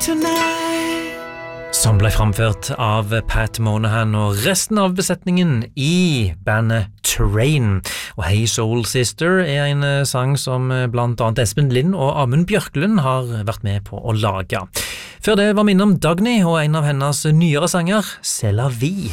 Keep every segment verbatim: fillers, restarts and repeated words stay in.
tonight. Som ble framført av Pat Monahan og resten av besetningen i bandet Train. Og Hey Soul Sister er en sang som blant annet Espen Lind og Amund Bjørklund har vært med på å lage. Før det var minne om Dagny og en av hennes nyere sanger, C'est la vie.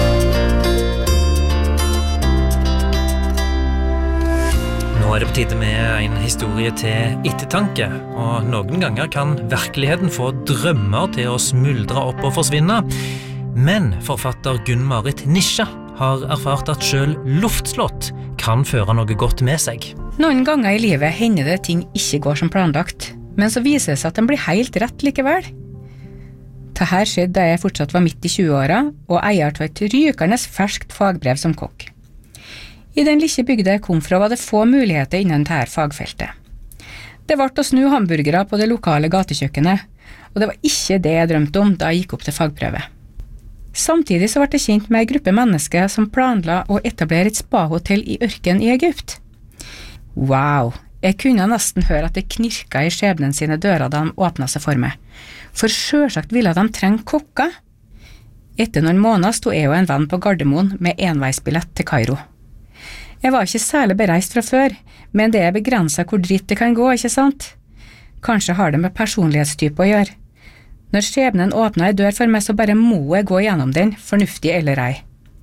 Nå er det på tide med en historie til ettertanke, og noen ganger kan virkeligheten få drømmer til å smuldre opp og forsvinne. Men forfatter Gunn-Marit Nisja har erfart at selv luftslott kan føre noe godt med seg. Noen ganger i livet hender det ting ikke går som planlagt, men så viser det seg at den blir helt rett likevel. Dette skjedde da jeg fortsatt var midt i tjue-åra, og eier til et rykende ferskt fagbrev som kokk. I den lille bygda jeg kom fra var det få muligheter innen dette fagfeltet. Det ble å snu hamburgere på det lokale gatekjøkkenet, og det var ikke det jeg drømte om da jeg gikk opp til fagprøve. Samtidig så ble jeg kjent med en gruppe mennesker som planla å etablere et spahotell i ørken i Egypt. Wow, jeg kunne nesten høre at det knirka i skjebnen sine dører da de åpnet seg for meg, for selvsagt ville de trenge kokka. Etter noen måneder sto jeg og en venn på Gardermoen med enveisbillett til Kairo. Jeg var ikke særlig bereist fra før, men det er begrenset hvor dritt det kan gå, ikke sant? Kanskje har det med personlighetstype å gjøre. Når skjebnen åpnet en dør for meg, så bare må jeg gå gjennom den, fornuftig eller ei.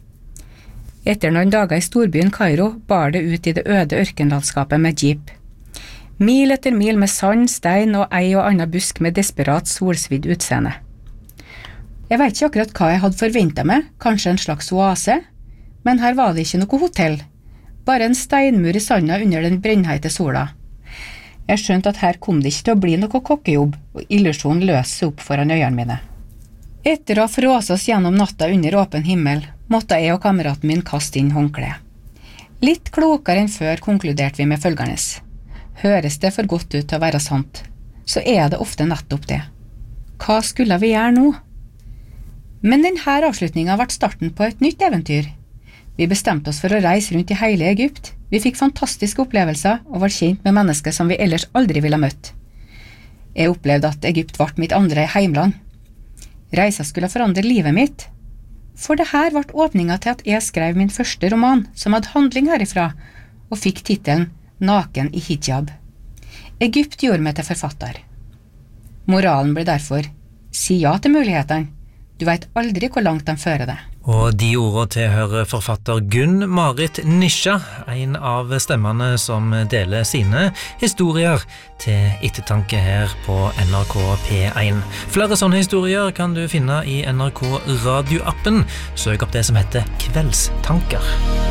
Etter noen dager i storbyen Kairo bar det ut i det øde ørkenlandskapet med jeep. Mil etter mil med sand, stein og ei og annen busk med desperat solsvidd utseende. Jeg vet ikke akkurat hva jeg hadde forventet meg, kanskje en slags oase, men her var det ikke noe hotell. Bare en steinmur i sanda under den brennheite sola. Jeg skjønte at her kom det ikke til å bli noe kokkejobb, og illusjonen løste seg opp foran øynene mine. Etter å ha frået oss gjennom natta under åpen himmel, måtte jeg og kameraten min kaste inn håndkle. Litt klokere enn før konkluderte vi med følgende. Høres det for godt ut til å være sant, så er det ofte nettopp det. Hva skulle vi gjøre nå? Men denne avslutningen ble starten på et nytt eventyr. Vi bestemte oss for å reise rundt i hele Egypt. Vi fikk fantastiske opplevelser og var kjent med mennesker som vi ellers aldri ville møtt. Jeg opplevde at Egypt ble mitt andre heimland. Reisa skulle forandre livet mitt. For det her ble åpningen til at jeg skrev min første roman, som hadde handling herifra, og fikk titelen Naken i hijab. Egypt gjorde meg til forfatter. Moralen ble derfor, si ja til mulighetene. Du vet aldri hvor langt de fører deg. Og de ordene tilhører forfatter Gunn-Marit Nisja, en av stemmene som deler sine historier til ettertanke her på N R K P én. Flere sånne historier kan du finne i N R K radioappen. Søk opp det som heter Kveldstanker.